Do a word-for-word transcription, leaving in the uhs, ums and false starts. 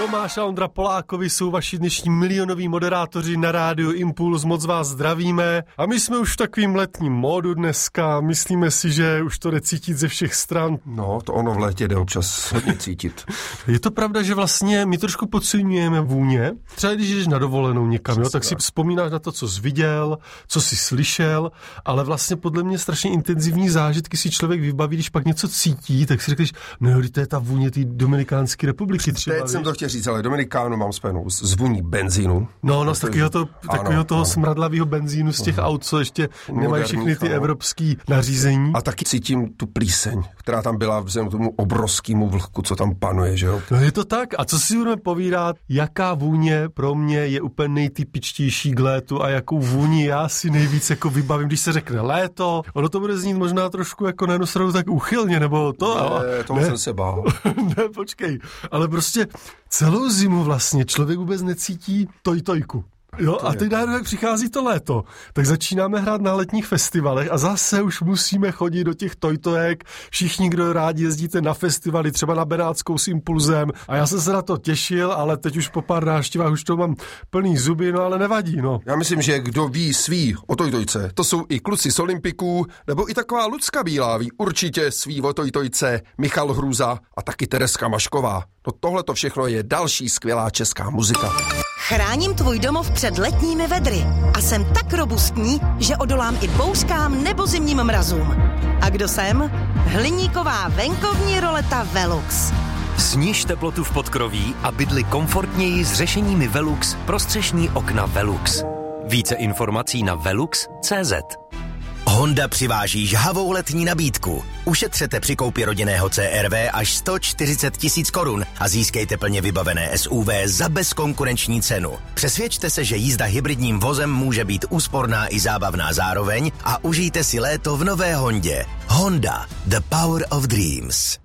Tomáš a Ondra Polákovi jsou vaši dnešní milionoví moderátoři na rádiu Impuls, moc vás zdravíme. A my jsme už v takovým letním módu dneska, myslíme si, že už to jde cítit ze všech stran. No, to ono v létě jde občas hodně cítit. Je to pravda, že vlastně my trošku podceňujeme vůně. Třeba když jdeš na dovolenou někam, jo, tak si vzpomínáš na to, co jsi viděl, co jsi slyšel, ale vlastně podle mě strašně intenzivní zážitky si člověk vybaví, když pak něco cítí, tak si řekneš, no jo, to je ta vůně té Dominikánské republiky třeba. Teď jsem to chtěl říct, ale Dominikánu mám spojenou s vůní benzínu. No, no, z takového, to, takového toho ano. smradlavého benzínu z těch ano. aut, co ještě Moderních, nemají všechny ty ano. evropský nařízení. A taky cítím tu plíseň, která tam byla vzhledem tomu obrovskému vlhku, co tam panuje, že jo? No je to tak. A co si budeme povídat, jaká vůně pro mě je úplně nejtypičtější k létu a jakou vůni já si nejvíc jako vybavím, když se řekne léto. Ono to bude znít možná trošku jako na jednu stranu tak úchylně, nebo to. Ne, ale, toho ne. jsem se bál. Ne, počkej. Ale prostě celou zimu vlastně člověk vůbec necítí tojtojku. Jo, a teď najednou, jak přichází to léto, tak začínáme hrát na letních festivalech a zase už musíme chodit do těch tojtojek. Všichni, kdo rádi jezdíte na festivaly, třeba na Benátskou s Impulzem. A já jsem se na to těšil, ale teď už po pár návštěvách už to mám plný zuby, no ale nevadí, no. Já myslím, že kdo ví svý o tojtojce, to jsou i kluci z Olympiků, nebo i taková Lucka Bílá ví určitě svý o tojtojce, Michal Hruza a taky Tereska Mašková. No tohle to všechno je další skvělá česká muzika. Chráním tvůj domov před letními vedry a jsem tak robustní, že odolám i bouřkám nebo zimním mrazům. A kdo jsem? Hliníková venkovní roleta Velux. Sniž teplotu v podkroví a bydli komfortněji s řešeními Velux pro střešní okna Velux. Více informací na velux tečka cé zet. Honda přiváží žhavou letní nabídku. Ušetřete při koupi rodinného C R V až sto čtyřicet tisíc korun a získejte plně vybavené S U V za bezkonkurenční cenu. Přesvědčte se, že jízda hybridním vozem může být úsporná i zábavná zároveň a užijte si léto v nové Hondě. Honda, the power of dreams.